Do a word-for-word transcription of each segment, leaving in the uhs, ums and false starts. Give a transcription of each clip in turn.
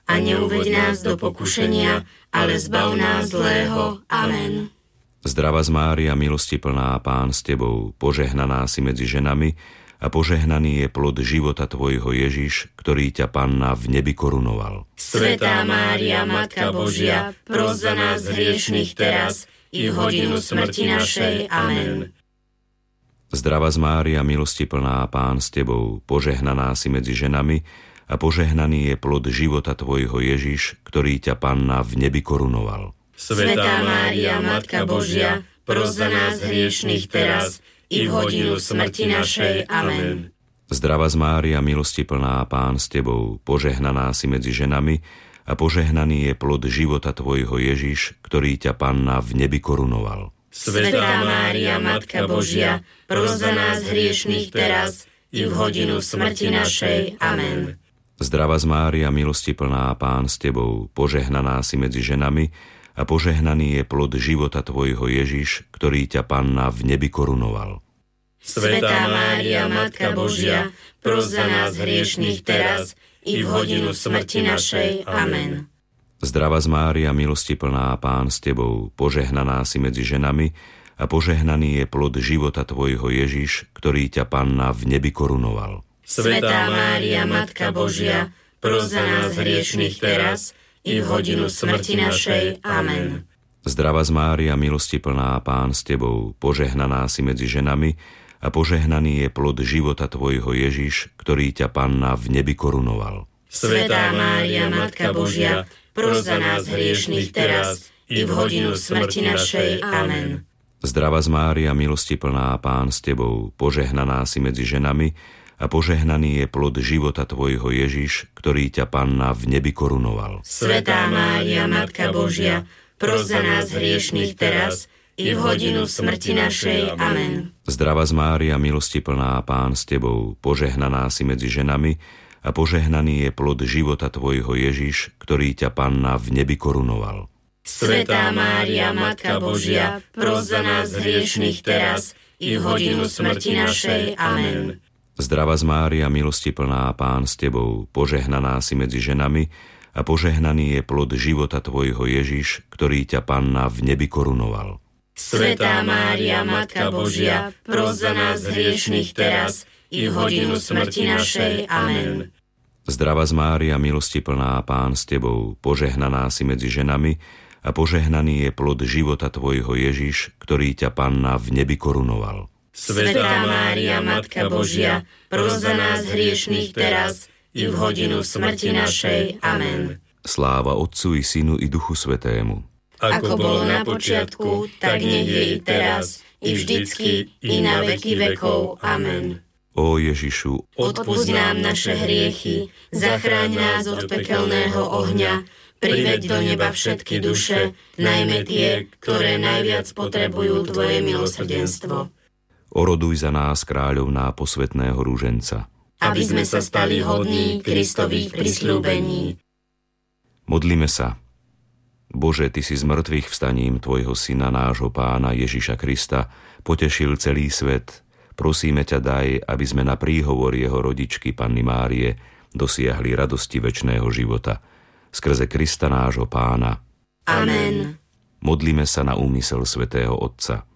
a neuveď nás do pokušenia, ale zbav nás zlého. Amen. Zdravá Mária, milosti plná, Pán s Tebou, požehnaná si medzi ženami a požehnaný je plod života Tvojho Ježiš, ktorý ťa Panna v nebi korunoval. Svätá Mária, Matka Božia, pros za nás hriešnych teraz i v hodinu smrti našej. Amen. Zdravá Mária, milosti plná, Pán s Tebou, požehnaná si medzi ženami a požehnaný je plod života Tvojho Ježiš, ktorý ťa Panna v nebi korunoval. Svätá Mária, Matka Božia, pros za nás hriešnych teraz i v hodinu smrti našej. Amen. Zdravá Mária, milosti plná, Pán s Tebou, požehnaná si medzi ženami a požehnaný je plod života Tvojho Ježiš, ktorý ťa Panna v nebi korunoval. Svätá Mária, Matka Božia, pros za nás hriešnych teraz i v hodinu smrti našej. Amen. Zdravá Mária, milosti plná, Pán s Tebou, požehnaná si medzi ženami a požehnaný je plod života Tvojho Ježiš, ktorý ťa Panna v nebi korunoval. Svätá Mária, Matka Božia, pros za nás hriešnych teraz i v hodinu smrti našej. Amen. Zdravá Mária, milosti plná, Pán s Tebou, požehnaná si medzi ženami a požehnaný je plod života Tvojho Ježiš, ktorý ťa Panna v nebi korunoval. Svätá Mária, Matka Božia, pros za nás hriešnych teraz i v hodinu smrti našej. Amen. Zdravá Mária, milosti plná, Pán s Tebou, požehnaná si medzi ženami a požehnaný je plod života Tvojho Ježiš, ktorý ťa Panna v nebi korunoval. Svätá Mária, Matka Božia, pros za nás hriešnych teraz i v hodinu smrti našej. Amen. Zdravá Mária, milosti plná, Pán s Tebou, požehnaná si medzi ženami a požehnaný je plod života Tvojho Ježiš, ktorý ťa Panna v nebi korunoval. Svätá Mária, Matka Božia, pros za nás hriešnych teraz i v hodinu smrti našej. Amen. Zdravá Mária, milosti plná, Pán s Tebou, požehnaná si medzi ženami a požehnaný je plod života Tvojho Ježiš, ktorý ťa Panna v nebi korunoval. Svätá Mária, Matka Božia, pros za nás hriešnych teraz i v hodinu smrti našej. Amen. Zdravá Mária, milosti plná, Pán s Tebou, požehnaná si medzi ženami a požehnaný je plod života Tvojho Ježiš, ktorý ťa Panna v nebi korunoval. Svätá Mária, Matka Božia, pros za nás hriešnych teraz i v hodinu smrti našej. Amen. Zdravá Mária, milosti plná, Pán s Tebou, požehnaná si medzi ženami a požehnaný je plod života Tvojho Ježiš, ktorý ťa Panna v nebi korunoval. Svätá Mária, Matka Božia, pros za nás hriešnych teraz i v hodinu smrti našej. Amen. Sláva Otcu i Synu i Duchu Svätému. Ako bolo na počiatku, tak nech je i teraz, i vždycky, i na veky vekov. Amen. Ó Ježišu, odpusť nám naše hriechy, zachráň nás od pekelného ohňa, priveď do neba všetky duše, najmä tie, ktoré najviac potrebujú Tvoje milosrdenstvo. Oroduj za nás, kráľovná posvätného rúženca, aby sme sa stali hodní Kristových prisľúbení. Modlíme sa. Bože, Ty si z mŕtvych vstaním Tvojho Syna, nášho Pána Ježiša Krista, potešil celý svet. Prosíme ťa, daj, aby sme na príhovor jeho rodičky Panny Márie dosiahli radosti večného života. Skrze Krista nášho Pána. Amen. Modlíme sa na úmysel svätého Otca.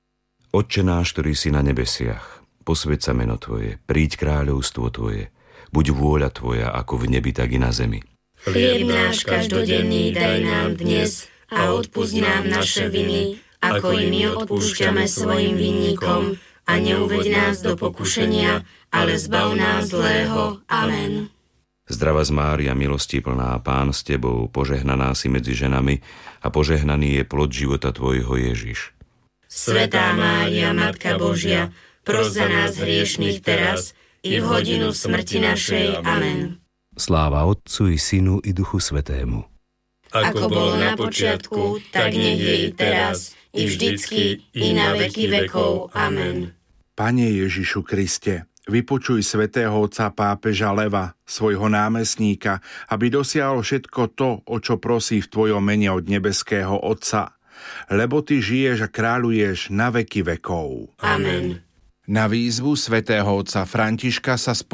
Otče náš, ktorý si na nebesiach, posväť sa meno Tvoje, príď kráľovstvo Tvoje, buď vôľa Tvoja ako v nebi, tak i na zemi. Chlieb náš každodenný daj nám dnes a odpusť nám naše viny, ako i my odpúšťame svojim vinníkom, a neuveď nás do pokušenia, ale zbav nás zlého. Amen. Zdravá Mária, milosti plná, Pán s Tebou, požehnaná si medzi ženami a požehnaný je plod života Tvojho Ježiš. Svätá Mária, Matka Božia, pros za nás hriešnych teraz i v hodinu smrti našej. Amen. Sláva Otcu i Synu i Duchu Svätému. Ako bolo na počiatku, tak nech je i teraz, i vždycky, i na veky vekov. Amen. Pane Ježišu Kriste, vypočuj svätého otca pápeža Leva, svojho námestníka, aby dosiahol všetko to, o čo prosí v Tvojom mene od nebeského Otca. Lebo Ty žiješ a kráľuješ na veky vekov. Amen. Na výzvu svätého otca Františka sa